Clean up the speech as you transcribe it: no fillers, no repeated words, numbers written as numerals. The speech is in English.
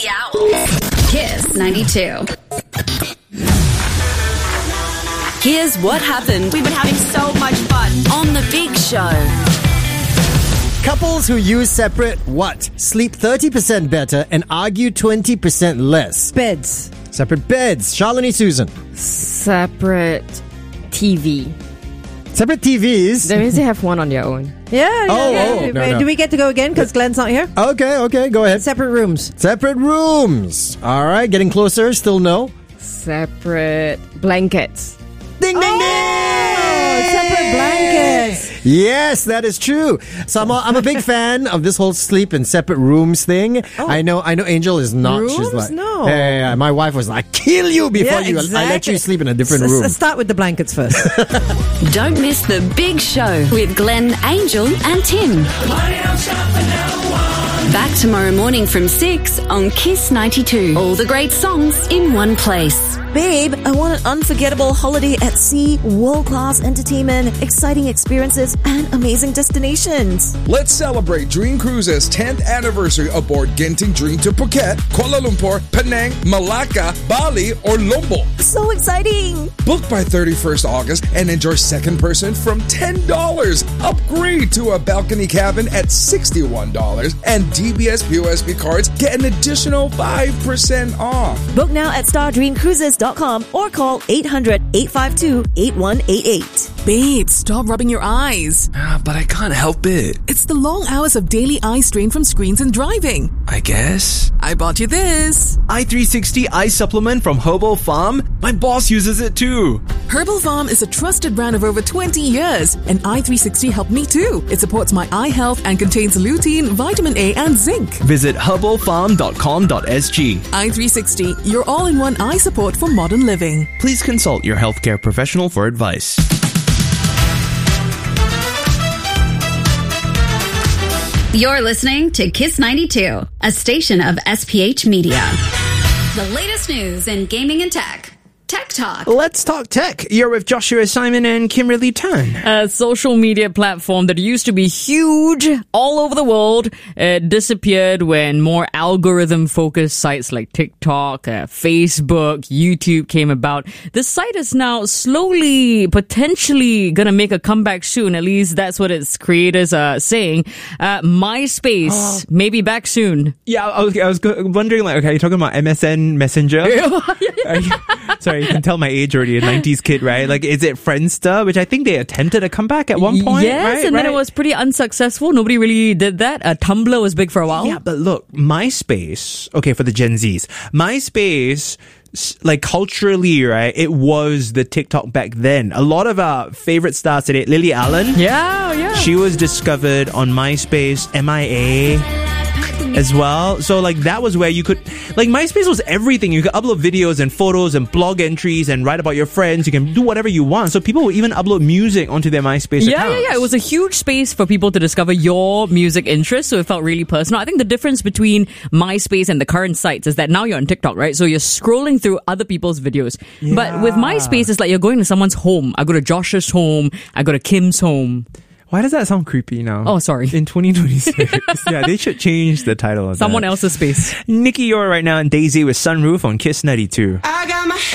the Owls. Kiss 92. Here's what happened. We've been having so much fun on The Big Show. Couples who use separate what? Sleep 30% better and argue 20% less. Beds. Separate beds. Shalini Susan. Separate TV. Separate TVs. That means they have one on their own. Yeah. No. Do we get to go again because Glenn's not here? Okay, go ahead. Separate rooms. Separate rooms. All right, getting closer. Still no. Separate blankets. Ding, ding, ding! Separate blankets. Yes, that is true. So I'm a big fan of this whole sleep in separate rooms thing. Oh. I know Angel is not. Rooms? She's like, No. Hey, my wife was like, kill you before I let you sleep in a different room. Start with the blankets first. Don't miss The Big Show with Glenn, Angel and Tim. Back tomorrow morning from 6 on Kiss 92. All the great songs in one place. Babe, I want an unforgettable holiday at sea, world-class entertainment, exciting experiences, and amazing destinations. Let's celebrate Dream Cruises' 10th anniversary aboard Genting Dream to Phuket, Kuala Lumpur, Penang, Malacca, Bali, or Lombok. So exciting! Book by 31st August and enjoy second person from $10. Upgrade to a balcony cabin at $61. And DBS POSB cards get an additional 5% off. Book now at stardreamcruises.com or call 800-852-8188. Babe, stop rubbing your eyes. But I can't help it. It's the long hours of daily eye strain from screens and driving. I guess. I bought you this. i360 Eye Supplement from Herbal Farm. My boss uses it too. Herbal Farm is a trusted brand of over 20 years. And i360 helped me too. It supports my eye health and contains lutein, vitamin A and zinc. Visit herbalfarm.com.sg. i360, your all-in-one eye support for modern living. Please consult your healthcare professional for advice. You're listening to Kiss 92, a station of SPH Media. The latest news in gaming and tech. Tech Talk. Let's talk tech. You're with Joshua Simon and Kimberly Tan. A social media platform that used to be huge all over the world disappeared when more algorithm-focused sites like TikTok, Facebook, YouTube came about. The site is now slowly, potentially going to make a comeback soon. At least that's what its creators are saying. MySpace may be back soon. Yeah, I was wondering, are you talking about MSN Messenger? Sorry, you can tell my age already, a 90s kid, right? Is it Friendster, which I think they attempted a comeback at one point, yes, right? and then it was pretty unsuccessful. Nobody really did that. Tumblr was big for a while. Yeah, but look, MySpace, okay, for the Gen Zs, MySpace, culturally, right, it was the TikTok back then. A lot of our favorite stars today, Lily Allen. Yeah. She was discovered on MySpace, MIA as well. So that was where you could, MySpace was everything. You could upload videos and photos and blog entries and write about your friends. You can do whatever you want. So people would even upload music onto their MySpace accounts. Yeah. It was a huge space for people to discover your music interests. So it felt really personal. I think the difference between MySpace and the current sites is that now you're on TikTok, right? So you're scrolling through other people's videos. Yeah. But with MySpace, it's like you're going to someone's home. I go to Josh's home. I go to Kim's home. Why does that sound creepy now? Oh, sorry. In 2026. Yeah, they should change the title of Someone else's space. Nikki Yor right now and Daisy with Sunroof on Kiss 92.